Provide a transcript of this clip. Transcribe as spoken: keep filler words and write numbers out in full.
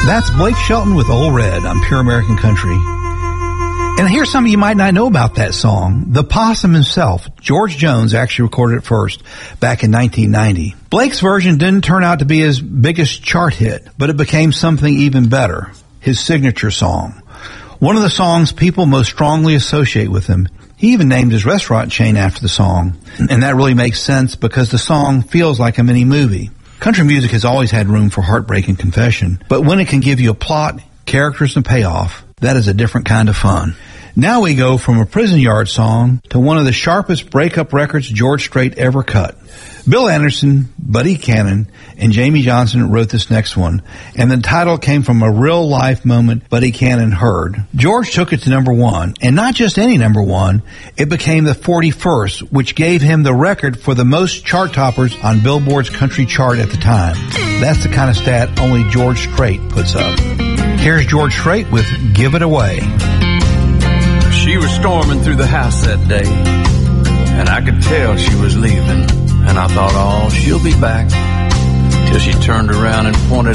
That's Blake Shelton with Old Red on Pure American Country. And here's something you might not know about that song. The Possum himself, George Jones, actually recorded it first back in nineteen ninety. Blake's version didn't turn out to be his biggest chart hit, but it became something even better, his signature song. One of the songs people most strongly associate with him. He even named his restaurant chain after the song. And that really makes sense because the song feels like a mini movie. Country music has always had room for heartbreak and confession, but when it can give you a plot, characters, and payoff, that is a different kind of fun. Now we go from a prison yard song to one of the sharpest breakup records George Strait ever cut. Bill Anderson, Buddy Cannon, and Jamie Johnson wrote this next one, and the title came from a real-life moment Buddy Cannon heard. George took it to number one, and not just any number one, it became the forty-first, which gave him the record for the most chart toppers on Billboard's country chart at the time. That's the kind of stat only George Strait puts up. Here's George Strait with Give It Away. She was storming through the house that day, and I could tell she was leaving. And I thought, oh, she'll be back, till she turned around and pointed